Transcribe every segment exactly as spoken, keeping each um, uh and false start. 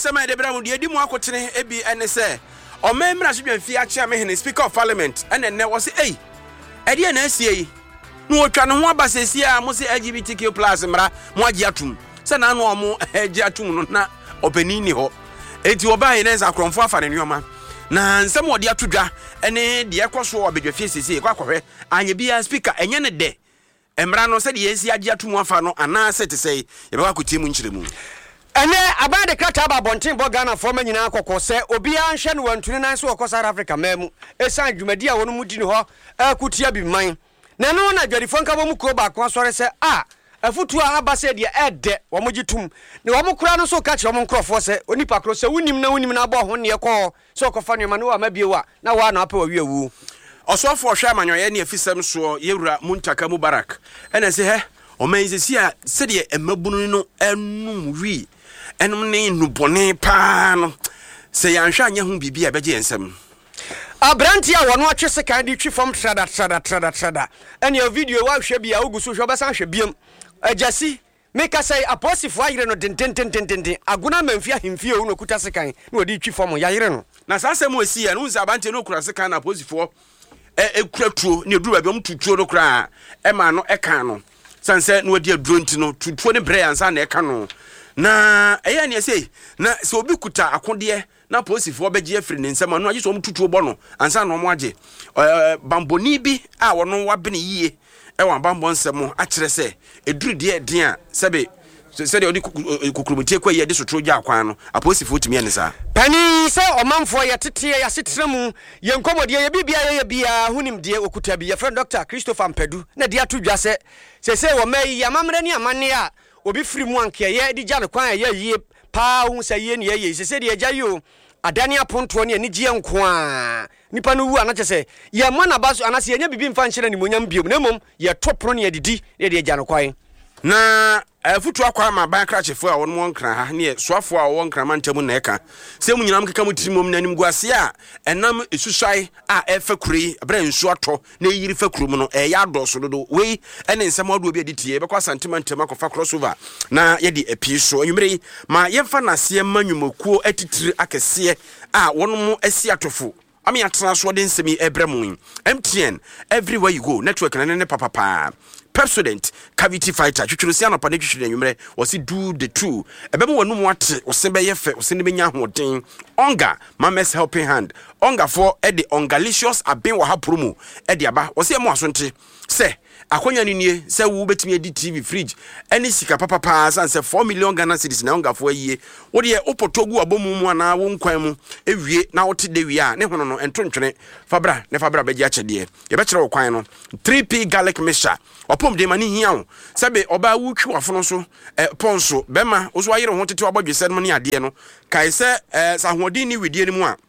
nsema de bra mu de di mu akotene ebi ene se o memra so dwanfi a chia me hene speaker of parliament ene ne wo se ei e de na asie yi no otwa ne ho abasesi a mo se L G B T Q plus mra mo agi atum se na no mo agi atum no na opani ni ho enti oba yi na za kromfo afa ne nyoma na nsem wo de atodwa ene de ekoso obedwafie sesi kwa kwahwe anye bia speaker enye ne de emra no se de yesi agi atum afa no ana se te sei ye be kwakotie mu nchiremu ene abade krata ba bonten bo Ghana forma nyina akokọ se obi anhwe no wantuni nan so okọ South Africa mamu esan dwumadi a wono mudi ne ho akutia bi man na no na dwadifo nka bo mu kro ba ko asore se a afutu a abase de ede wo mogitum ne wo mokura no so ka che wo nkrofo se onipa kro se wunim na wunim na abo ho ne ekọ so okofa ne ma no wa mabiewa na wa na ape wa wiewu osofo hwe amanyoye ne afisem so yewura Muntaka Mubarak ene se he o manzesi a se de emabunu no enu wi enum ne nubone pa no se yanhwa anya hu bibia beje ensem abranti a wono atwese kan di twifom trada trada trada trada ene a video wa hwe bia oguso hwe obesan hwe biem ajasi meka say aposifo ayire no dententententen aguna manfia hemfie o no kuta sekan na odi twifom ya yire no na sasem esi ya no nza abante no kura sekan na aposifo e ekuratuo ne duru ba biom tutuo no kura e ma no e kan no sanse no odi adronti no tutuo ne bre ansa na e kan no na eya ne sei na se obi kuta akode na posifo beje afri ne nsema no age so mtutuo bo no ansa no mo age bamboni bi a wono wabene yie e wan bambo nsemo a kire se eduru de den a sebe se de odi kukurumutie kwa ye de sotro gya akwan no aposifo timi ene sa pani se omanfo ye tete ya setremu ye nkomode ye bibia ye bia hunim de okuta bi ye friend Doctor Christopher Mpedu na de atodwa se se se wo mai ya mamre ni amane a obi firi mu anke ye di gya ne kwan ye yie pa hu se ye ne ye se se de gya yo adani aponto ne ani gye nko a nipa no wu anache se ye mo na baso anase ye nya bibi mfa nhyira ni monyam biom na mom ye topro ne ye didi ne de gya ne kwan na afutu akwa ma ban krachefo a won won kran ha ne soafo a won kran mantamu na eka se mu nyinam keka mu tirimom na nim guase a enam esusai a efa kuri abra nsu ato na yiri fa kurum no e ya doso dodo we ene nsem odo bi editie be kwa sentimental akofa crossover na ye de epi so anwumre ma ye fa na se manwumakuo atitiri akese a won mu asi atofo ami atena so de nsemi ebremu M T N everywhere you go network na ne papa pa Pepsodent cavity fighter twitwurusia no pa ne twitwure anwumre wose do the two ebemu wonu ate wose be ye fe wose ne benya hoden onga mames helping hand onga for e de ongalicious aben wa ha promo e de aba wose emu asonte se akonya ni nie se wo betimi edi T V fridge eni sika papa pa san se four million Ghana cedis na onga for yie wo de opotogu abomu mu ana wo nkwan mu ewie na wote de wie a ne hono no entontwene fabra ne fabra beji achede ye be kire wo kwan no three P garlic mixture opom de mani hia wo sebe oba wutwi wafono so eh, ponso bema wo so ayere ho tete abodwese no ne ade no kai se eh, sahodin ni widie ni mu a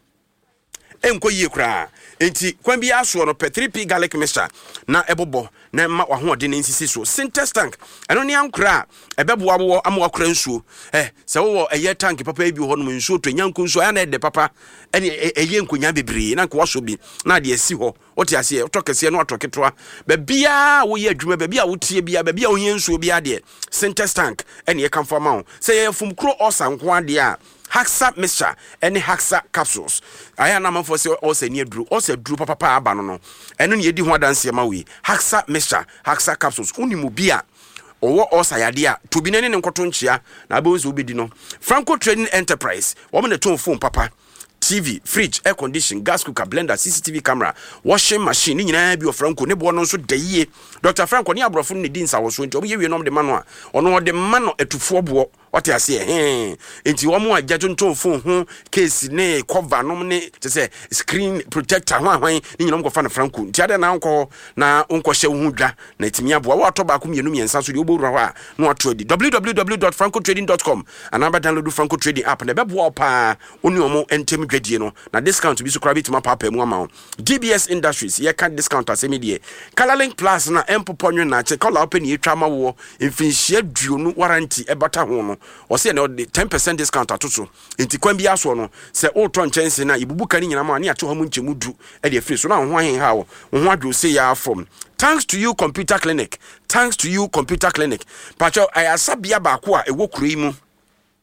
enko yie kura enti kwan bi aso no three P garlic mixture na ebobo na ma wa ho de nsisi so Sintex tank eno ne ankura ebebo abo amwa kura nsuo eh se wo eye tank papa bi ho no nsuo to nyanko nsuo ya na de papa ene eye nkonya bebre na nko waso bi na de asi ho wote ase otokese no atoketoa ba bia wo ye adwuma ba bia wo tie bia ba bia wo hie nsuo bia de Sintex tank ene ye kan fama ho se ye fum kro osa nko ade a Haxa mixture any Haxa capsules aya na man for say o se nie dru o se dru papa pa aba no no eno ne yedi ho adanse ma we Haxa mixture Haxa capsules unimu bia owo osayade a to bi ne ne nkoto nchia na aba ozo obedi no Franco Trading Enterprise wo me ne ton phone papa T V, fridge, air condition, gas cooker, blender, C C T V camera, washing machine, ni nyina bi o Franco ne bo no so daye. Doctor Franco ni abrofo ne din sa wo so nti obo ye wie nom de mano a ono de mano etufo bo what you say eh enti wo mo agya tonton phone ho case ne cover nom ne te say screen protector ho ahwan ni nyina mo fa na Franco nti ade na nko na nko hye wo dwa na etimi aboa wo ato ba ko mienu miensa so de oboru ho a no ato adi w w w dot franco trading dot com anaba download Franco Trading app na be bo pa oni omo entem dwadie no na discount bi so kra bitima papa mu ama D B S Industries ye kan discount asemi de Colorlink Plus na empoponyo na che color open ye twa ma wo mfinhia duonu warranty e bata ho no o se na ten percent discount atoso enti kwan bi aso no se o to nchense na ibubuka ni nyina ma na ato ha mu nchemu du e de free so na ho ahen ha wo ho adwo se ya from. Thanks to you computer clinic thanks to you computer clinic pacho ayasabia ba ko a ewo kuroi mu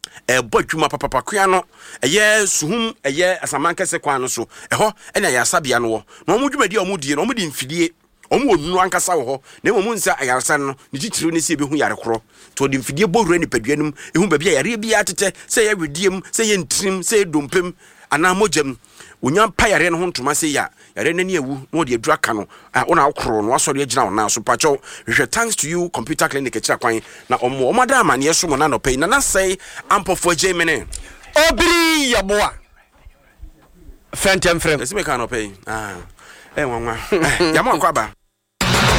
e bo adwuma papa kwa no eye suhum eye asaman kese kwa no so eho ena ya sabia no no mo dwumadi o mo die no mo di mfidie omo onu ankasa wo ho na mo nsa ayaresa no ne titiri ne se be hu yare koro to di mfidie bowura ni paduanum ehu ba bia yare bia tete se ya wediem se ye ntrim se dompem ana mojam wonya pa yare no ho ntoma se ya yare nani ewu no de adura ka no ona akoro no asori agina wo na so pacho hwe thanks to you computer clinic kira kwan na omo omo da amane so mo na no pay na na say ampofo Germany obiri yaboa fentem frem ese me ka no pay ah eh wanwa yamo akwaba